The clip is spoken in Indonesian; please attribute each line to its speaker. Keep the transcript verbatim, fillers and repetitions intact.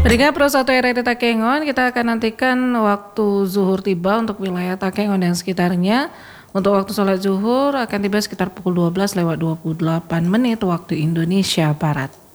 Speaker 1: Ringa Pro satu R R I Takengon, kita akan nantikan waktu zuhur tiba untuk wilayah Takengon dan sekitarnya. Untuk waktu sholat zuhur akan tiba sekitar pukul dua belas lewat dua puluh delapan menit waktu Indonesia Barat.